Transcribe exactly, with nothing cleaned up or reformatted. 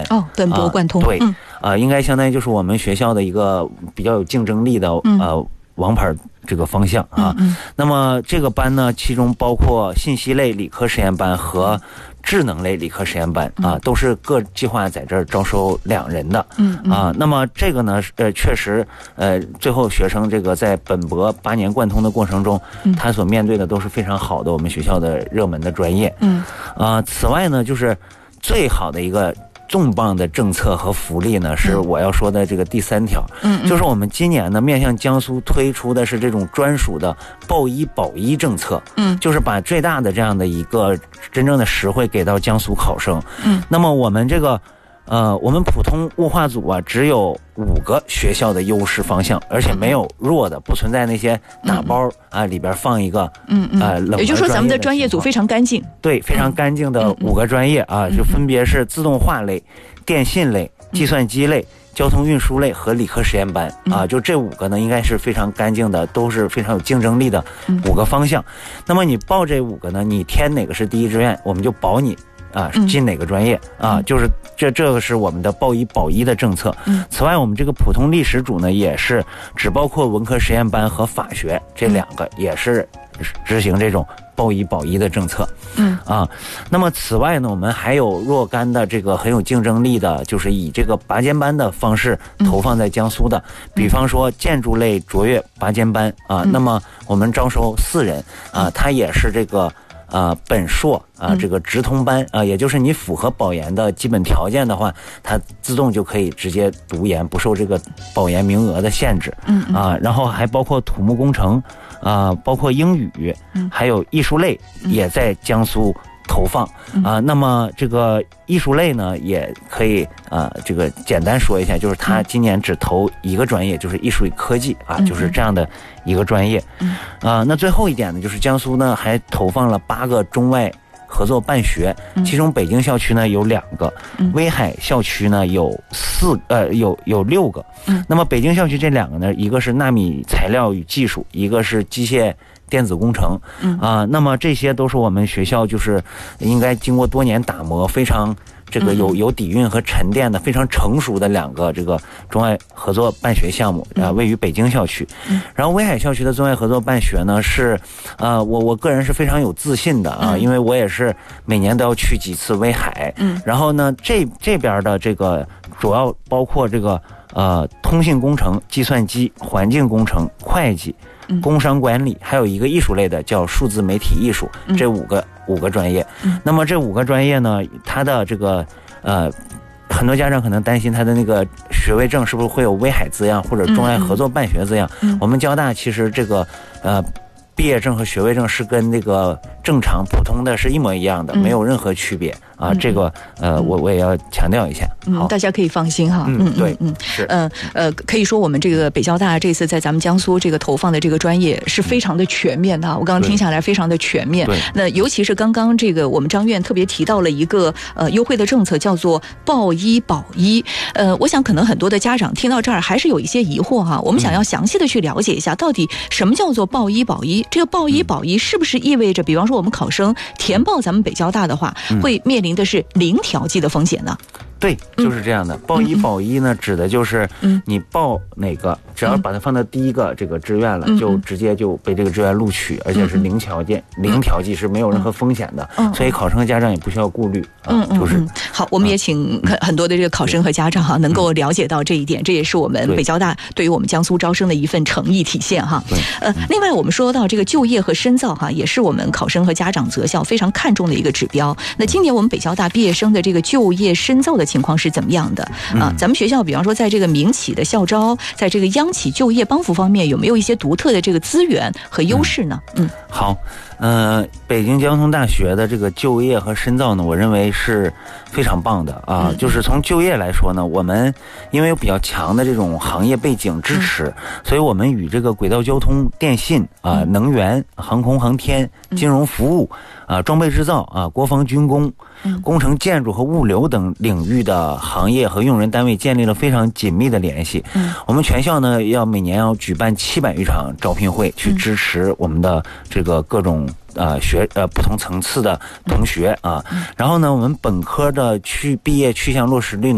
哦，本博贯通、 呃、对，嗯、呃，应该相当于就是我们学校的一个比较有竞争力的、嗯、呃王牌这个方向啊。嗯嗯那么这个班呢，其中包括信息类理科实验班和智能类理科实验班啊、呃，都是各计划在这儿招收两人的。嗯啊，那么这个呢，呃，确实，呃，最后学生这个在本博八年贯通的过程中，他所面对的都是非常好的我们学校的热门的专业。嗯啊，此外呢，就是最好的一个重磅的政策和福利呢，是我要说的这个第三条，嗯，就是我们今年呢面向江苏推出的是这种专属的报医保医政策，嗯，就是把最大的这样的一个真正的实惠给到江苏考生，嗯，那么我们这个。呃，我们普通物化组啊，只有五个学校的优势方向，而且没有弱的，不存在那些打包、嗯、啊里边放一个，嗯嗯，呃，冷门专业的情况。 也就是说，咱们的专业组非常干净。对， 非常干净的五个专业啊，嗯、就分别是自动化类、电信类、计算机类、交通运输类和理科实验班啊，就这五个呢，应该是非常干净的，都是非常有竞争力的五个方向。那么你报这五个呢，你填哪个是第一志愿，我们就保你。啊，进哪个专业啊？就是这这个是我们的报医保医的政策。此外，我们这个普通历史组呢，也是只包括文科实验班和法学这两个，也是执行这种报医保医的政策。嗯啊，那么此外呢，我们还有若干的这个很有竞争力的，就是以这个拔尖班的方式投放在江苏的，比方说建筑类卓越拔尖班啊，那么我们招收四人啊，他也是这个。啊、呃，本硕啊、呃，这个直通班啊、呃，也就是你符合保研的基本条件的话，它自动就可以直接读研，不受这个保研名额的限制。嗯啊、呃，然后还包括土木工程啊、呃，包括英语，还有艺术类也在江苏投放啊、呃。那么这个艺术类呢，也可以啊、呃，这个简单说一下，就是他今年只投一个专业，就是艺术与科技啊，就是这样的一个专业。啊、呃，那最后一点呢，就是江苏呢还投放了八个中外合作办学，其中北京校区呢有两个，威海校区呢有四呃有有六个。那么北京校区这两个呢，一个是纳米材料与技术，一个是机械电子工程。啊、呃，那么这些都是我们学校就是应该经过多年打磨，非常。这个有有底蕴和沉淀的非常成熟的两个这个中外合作办学项目啊、呃，位于北京校区。然后威海校区的中外合作办学呢是，呃，我我个人是非常有自信的啊，因为我也是每年都要去几次威海。嗯。然后呢，这这边的这个主要包括这个呃通信工程、计算机、环境工程、会计。工商管理，还有一个艺术类的叫数字媒体艺术，这五个五个专业。那么这五个专业呢，它的这个呃，很多家长可能担心他的那个学位证是不是会有威海字样或者中外合作办学字样。我们交大其实这个呃毕业证和学位证是跟那个正常普通的是一模一样的，没有任何区别。啊，这个呃，我我也要强调一下， 嗯，大家可以放心哈。 嗯，对，嗯，是， 呃呃，可以说我们这个北交大这次在咱们江苏这个投放的这个专业是非常的全面的。我刚刚听下来非常的全面。对，那尤其是刚刚这个我们张院特别提到了一个呃优惠的政策，叫做报医保医。呃，我想可能很多的家长听到这儿还是有一些疑惑哈。我们想要详细的去了解一下，到底什么叫做报医保医？这个报医保医是不是意味着，比方说我们考生填报咱们北交大的话，会面临的是零调剂的风险呢？ 对，就是这样的。报医保医呢，指的就是你报哪个，只要把它放到第一个这个志愿了，就直接就被这个志愿录取，而且是零条件、零调剂，是没有任何风险的，所以考生和家长也不需要顾虑。嗯，就是好，我们也请很多的这个考生和家长哈，能够了解到这一点，这也是我们北交大对于我们江苏招生的一份诚意体现哈。呃，另外我们说到这个就业和深造哈，也是我们考生和家长择校非常看重的一个指标。那今年我们北交大毕业生的这个就业深造的情况是怎么样的啊？咱们学校比方说在这个民企的校招，在这个央企就业帮扶方面有没有一些独特的这个资源和优势呢？嗯， 好，呃，北京交通大学的这个就业和深造呢，我认为是非常棒的啊。嗯、就是从就业来说呢，我们因为有比较强的这种行业背景支持，嗯、所以我们与这个轨道交通、电信啊、嗯、能源、航空航天、金融服务啊、装备制造啊、国防军工、工程建筑和物流等领域的行业和用人单位建立了非常紧密的联系。嗯，我们全校呢要每年要举办七百余场招聘会，去支持我们的这个各种呃学呃不同层次的同学啊。然后呢，我们本科的去毕业去向落实率呢